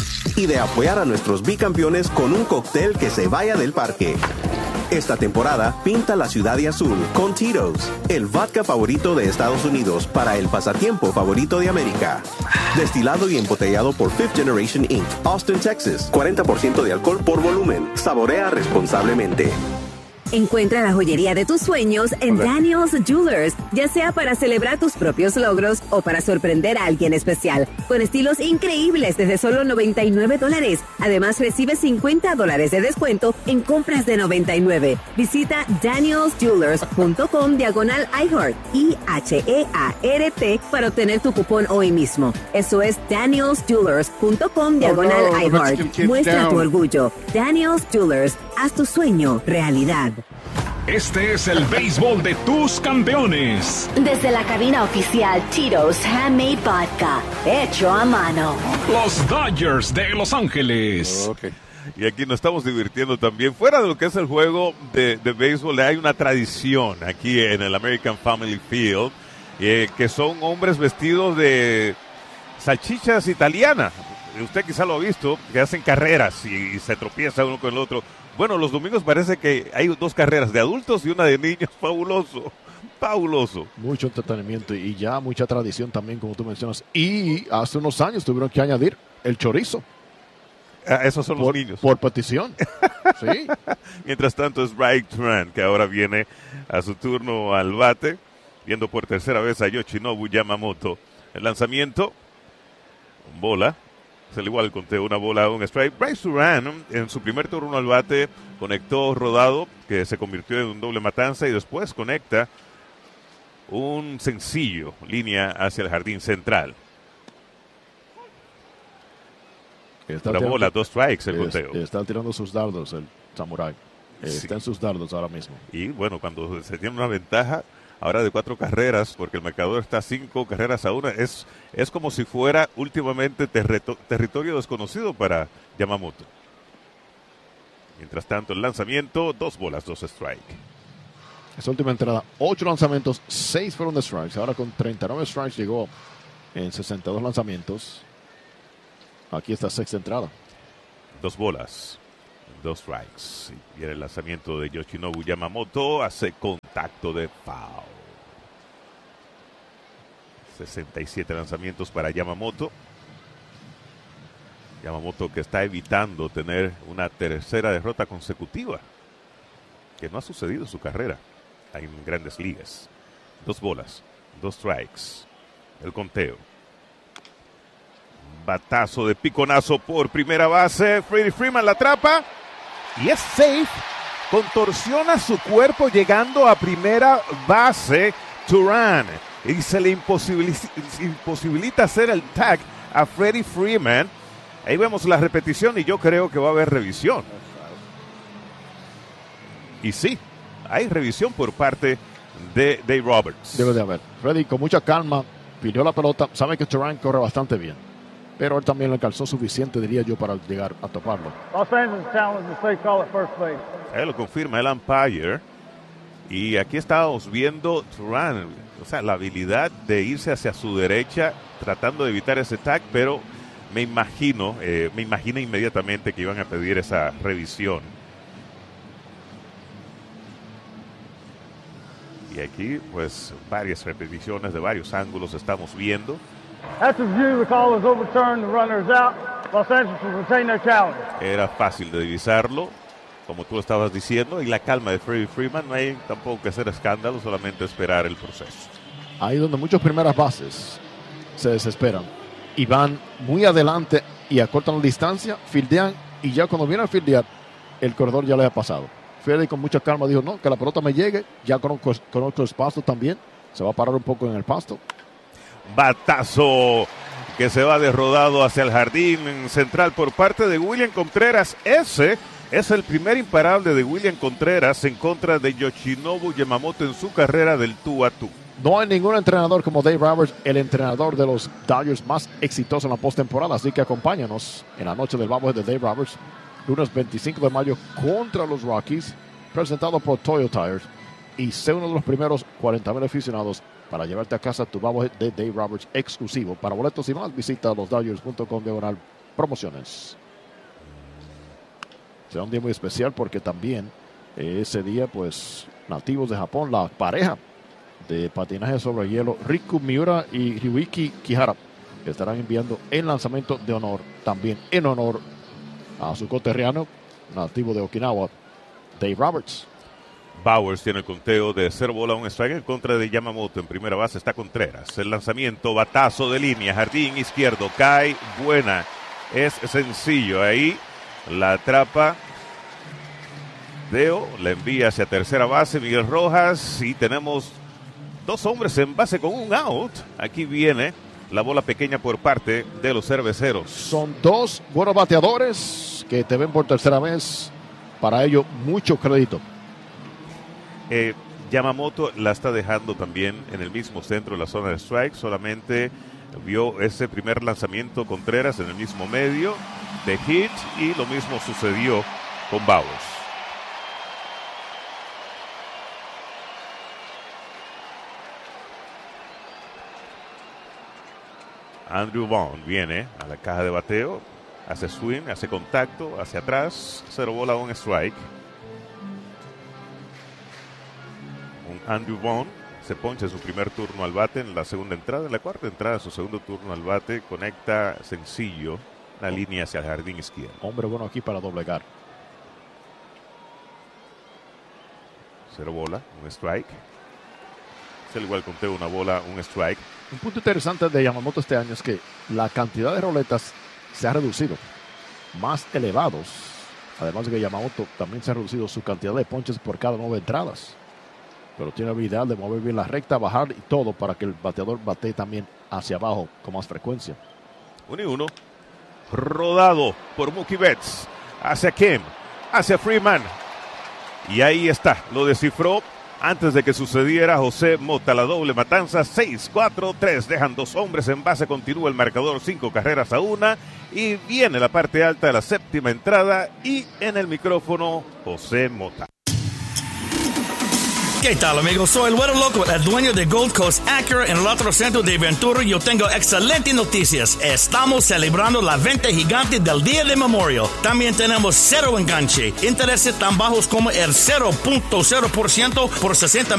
Y de apoyar a nuestros bicampeones con un cóctel que se vaya del parque. Esta temporada, pinta la ciudad de azul con Tito's, el vodka favorito de Estados Unidos para el pasatiempo favorito de América. Destilado y embotellado por Fifth Generation incorporated, Austin, Texas. cuarenta por ciento de alcohol por volumen. Saborea responsablemente. Encuentra la joyería de tus sueños en Daniel's Jewelers, ya sea para celebrar tus propios logros o para sorprender a alguien especial, con estilos increíbles desde solo noventa y nueve dólares. Además, recibe cincuenta dólares de descuento en compras de noventa y nueve. Visita daniels jewelers punto com diagonal iHeart, I H E A R T, para obtener tu cupón hoy mismo. Eso es daniels jewelers punto com diagonal Oh, no, iHeart. Muestra tu orgullo. Daniel's Jewelers, haz tu sueño realidad. Este es el béisbol de tus campeones. Desde la cabina oficial Tito's Handmade Vodka, hecho a mano. Los Dodgers de Los Ángeles. Okay. Y aquí nos estamos divirtiendo también. Fuera de lo que es el juego de, de béisbol, hay una tradición aquí en el American Family Field, eh, que son hombres vestidos de salchichas italianas. Usted quizá lo ha visto, que hacen carreras y, y se tropieza uno con el otro. Bueno, los domingos parece que hay dos carreras de adultos y una de niños. Fabuloso, fabuloso. Mucho entretenimiento y ya mucha tradición también, como tú mencionas. Y hace unos años tuvieron que añadir el chorizo. Ah, esos son por, los niños. Por petición. Sí. Mientras tanto es Brian Tran, que ahora viene a su turno al bate, viendo por tercera vez a Yoshinobu Yamamoto. El lanzamiento, bola. Se le igual el conteo, una bola, un strike. Bryce Duran, en su primer turno al bate, conectó rodado, que se convirtió en un doble matanza, y después conecta un sencillo, línea hacia el jardín central. Está la tirando, bola, dos strikes, el es, conteo. Está tirando sus dardos el Samurai. Sí. Está en sus dardos ahora mismo. Y bueno, cuando se tiene una ventaja, ahora de cuatro carreras, porque el marcador está cinco carreras a una. Es, es como si fuera últimamente terreto, territorio desconocido para Yamamoto. Mientras tanto, el lanzamiento, dos bolas, dos strike. Esa última entrada, ocho lanzamientos, seis fueron de strikes. Ahora con treinta y nueve strikes llegó en sesenta y dos lanzamientos. Aquí está sexta entrada. Dos bolas, dos strikes. Y viene el lanzamiento de Yoshinobu Yamamoto. Hace contacto de foul. sesenta y siete lanzamientos para Yamamoto. Yamamoto que está evitando tener una tercera derrota consecutiva, que no ha sucedido en su carrera en grandes ligas. Dos bolas, dos strikes. El conteo. Batazo de piconazo por primera base. Freddie Freeman la atrapa y es safe. Contorsiona su cuerpo llegando a primera base Turan y se le imposibilita, imposibilita hacer el tag a Freddie Freeman. Ahí vemos la repetición y yo creo que va a haber revisión. Y sí, hay revisión por parte de Dave Roberts. Debe de haber. Freddie con mucha calma pidió la pelota. Sabe que Turan corre bastante bien, pero él también le calzó suficiente, diría yo, para llegar a toparlo. Los Angeles challenge the safe call at first base. Ahí lo confirma el umpire. Y aquí estábamos viendo Turan, o sea, la habilidad de irse hacia su derecha tratando de evitar ese tag, pero me imagino, eh, me imaginé inmediatamente que iban a pedir esa revisión. Y aquí, pues, varias repeticiones de varios ángulos estamos viendo. After review, the call is overturned, the runner is out. Los Angeles will retain their challenge. Era fácil de divisarlo, como tú estabas diciendo, y la calma de Freddie Freeman. No hay tampoco que hacer escándalo, solamente esperar el proceso. Ahí donde muchas primeras bases se desesperan y van muy adelante y acortan la distancia, fildean, y ya cuando viene a fildear, el corredor ya le ha pasado. Freddie con mucha calma dijo, no, que la pelota me llegue, ya conozco, conozco el pasto también, se va a parar un poco en el pasto. Batazo que se va de rodado hacia el jardín central por parte de William Contreras. Ese es el primer imparable de William Contreras en contra de Yoshinobu Yamamoto en su carrera del tú a tú. No hay ningún entrenador como Dave Roberts, el entrenador de los Dodgers más exitoso en la postemporada, así que acompáñanos en la noche del Bobblehead de Dave Roberts, lunes veinticinco de mayo contra los Rockies, presentado por Toyo Tires, y sé uno de los primeros cuarenta mil aficionados para llevarte a casa tu Bobblehead de Dave Roberts exclusivo. Para boletos y más, visita los dodgers punto com diagonal promociones. Será un día muy especial porque también eh, ese día, pues, nativos de Japón, la pareja de patinaje sobre hielo, Riku Miura y Ryuiki Kihara, estarán enviando el lanzamiento de honor, también en honor a su coterráneo, nativo de Okinawa, Dave Roberts. Bowers tiene el conteo de cero bola, un strike en contra de Yamamoto. En primera base está Contreras. El lanzamiento, batazo de línea, jardín izquierdo, cae, buena. Es sencillo, ahí la atrapa Deo, la envía hacia tercera base, Miguel Rojas, y tenemos dos hombres en base con un out. Aquí viene la bola pequeña por parte de los cerveceros. Son dos buenos bateadores que te ven por tercera vez. Para ello, mucho crédito. Eh, Yamamoto la está dejando también en el mismo centro de la zona de strike. Solamente vio ese primer lanzamiento Contreras en el mismo medio de hit, y lo mismo sucedió con Bowers. Andrew Vaughn viene a la caja de bateo, hace swing, hace contacto, hacia atrás, cero bola, un strike. Un Andrew Vaughn se poncha en su primer turno al bate en la segunda entrada, en la cuarta entrada de su segundo turno al bate, conecta sencillo la línea hacia el jardín izquierdo. Hombre bueno aquí para doblegar. Cero bola, un strike. Es el igual conteo, una bola, un strike. Un punto interesante de Yamamoto este año es que la cantidad de roletas se ha reducido, más elevados. Además de que Yamamoto también se ha reducido su cantidad de ponches por cada nueve entradas. Pero tiene habilidad de mover bien la recta, bajar y todo para que el bateador batee también hacia abajo con más frecuencia. Uno y uno. Rodado por Mookie Betts. Hacia Kim, hacia Freeman. Y ahí está, lo descifró Antes de que sucediera, José Mota, la doble matanza, seis cuatro tres. Dejan dos hombres en base, continúa el marcador, cinco carreras a una. Y viene la parte alta de la séptima entrada y en el micrófono, José Mota. ¿Qué tal, amigos? Soy el Güero Loco, el dueño de Gold Coast Acura en el otro centro de Ventura. Yo tengo excelentes noticias. Estamos celebrando la venta gigante del Día de Memorial. También tenemos cero enganche, intereses tan bajos como el cero punto cero por ciento por sesenta